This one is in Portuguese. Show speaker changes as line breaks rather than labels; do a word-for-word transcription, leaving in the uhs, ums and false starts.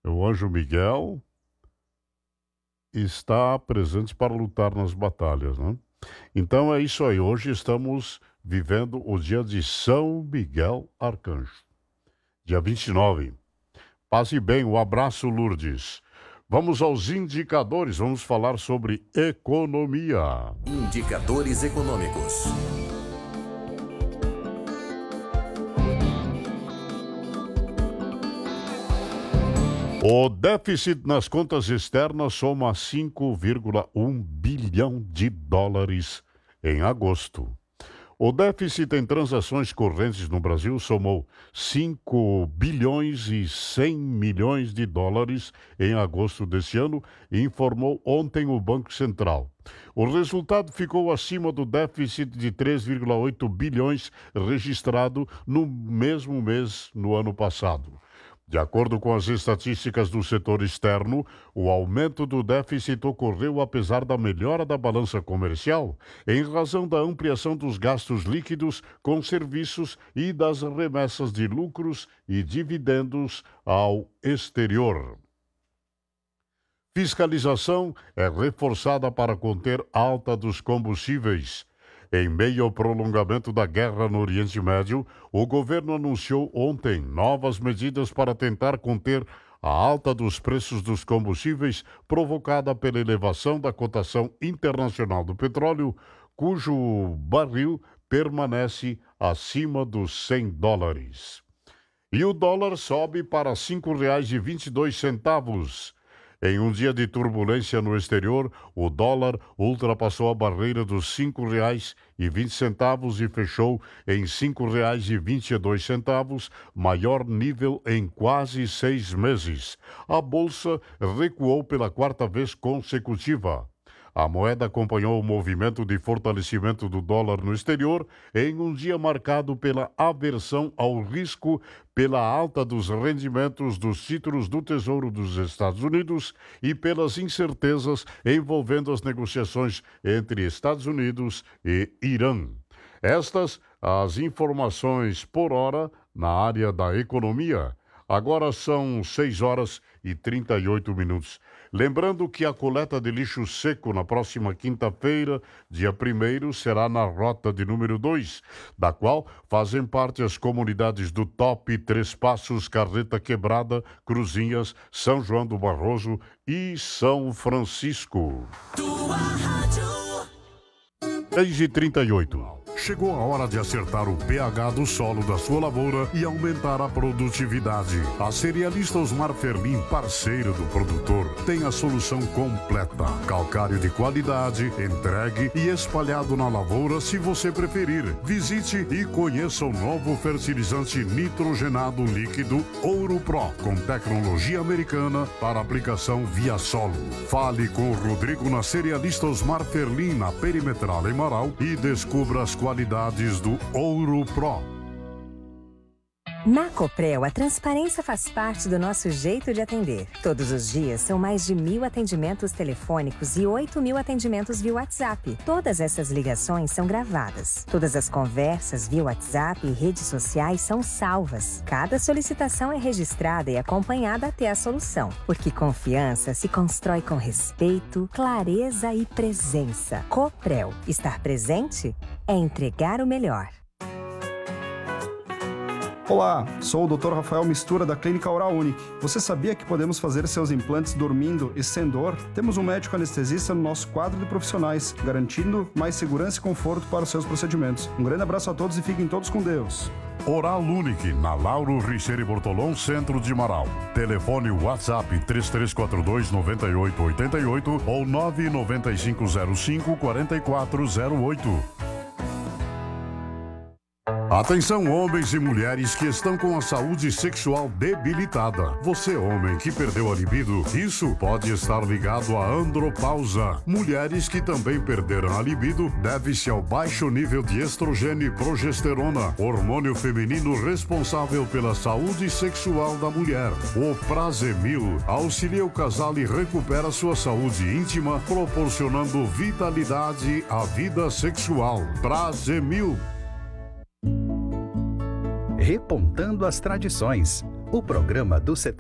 o anjo Miguel está presente para lutar nas batalhas, né? Então é isso aí. Hoje estamos vivendo o dia de São Miguel Arcanjo. Dia vinte e nove. Passe bem, um abraço, Lourdes. Vamos aos indicadores, vamos falar sobre economia.
Indicadores econômicos.
O déficit nas contas externas soma cinco vírgula um bilhão de dólares em agosto. O déficit em transações correntes no Brasil somou cinco bilhões e cem milhões de dólares em agosto deste ano, informou ontem o Banco Central. O resultado ficou acima do déficit de três vírgula oito bilhões registrado no mesmo mês no ano passado. De acordo com as estatísticas do setor externo, o aumento do déficit ocorreu apesar da melhora da balança comercial, em razão da ampliação dos gastos líquidos com serviços e das remessas de lucros e dividendos ao exterior. Fiscalização é reforçada para conter alta dos combustíveis. Em meio ao prolongamento da guerra no Oriente Médio, o governo anunciou ontem novas medidas para tentar conter a alta dos preços dos combustíveis provocada pela elevação da cotação internacional do petróleo, cujo barril permanece acima dos cem dólares. E o dólar sobe para cinco reais e vinte e dois centavos. Em um dia de turbulência no exterior, o dólar ultrapassou a barreira dos cinco reais e vinte centavos e fechou em cinco reais e vinte e dois centavos, maior nível em quase seis meses. A bolsa recuou pela quarta vez consecutiva. A moeda acompanhou o movimento de fortalecimento do dólar no exterior em um dia marcado pela aversão ao risco pela alta dos rendimentos dos títulos do Tesouro dos Estados Unidos e pelas incertezas envolvendo as negociações entre Estados Unidos e Irã. Estas as informações por hora na área da economia. Agora são seis horas e trinta e oito minutos. Lembrando que a coleta de lixo seco na próxima quinta-feira, dia primeiro, será na rota de número dois, da qual fazem parte as comunidades do Top, Três Passos, Carreta Quebrada, Cruzinhas, São João do Barroso e São Francisco.
Tua rádio.
seis e trinta e oito. Chegou a hora de acertar o pH do solo da sua lavoura e aumentar a produtividade. A cerealista Osmar Ferlin, parceira do produtor, tem a solução completa. Calcário de qualidade, entregue e espalhado na lavoura se você preferir. Visite e conheça o novo fertilizante nitrogenado líquido Ouro Pro, com tecnologia americana para aplicação via solo. Fale com o Rodrigo na cerealista Osmar Ferlin, na Perimetral em Marau, e descubra as qualidades do Ouro Pro.
Na Coprel, a transparência faz parte do nosso jeito de atender. Todos os dias são mais de mil atendimentos telefônicos e oito mil atendimentos via WhatsApp. Todas essas ligações são gravadas. Todas as conversas via WhatsApp e redes sociais são salvas. Cada solicitação é registrada e acompanhada até a solução. Porque confiança se constrói com respeito, clareza e presença. Coprel. Estar presente é entregar o melhor.
Olá, sou o doutor Rafael Mistura da Clínica Oral Unique. Você sabia que podemos fazer seus implantes dormindo e sem dor? Temos um médico anestesista no nosso quadro de profissionais, garantindo mais segurança e conforto para os seus procedimentos. Um grande abraço a todos e fiquem todos com Deus.
Oral Unique, na Lauro Richeiro Bortolom, centro de Marau. Telefone WhatsApp três três quatro dois, nove oito oito oito ou nove nove cinco zero cinco, quatro quatro zero oito. Atenção, homens e mulheres que estão com a saúde sexual debilitada. Você, homem que perdeu a libido, isso pode estar ligado à andropausa. Mulheres que também perderam a libido deve-se ao baixo nível de estrogênio e progesterona, hormônio feminino responsável pela saúde sexual da mulher. O Prazemil auxilia o casal e recupera sua saúde íntima, proporcionando vitalidade à vida sexual. Prazemil.
Repontando as tradições. O programa do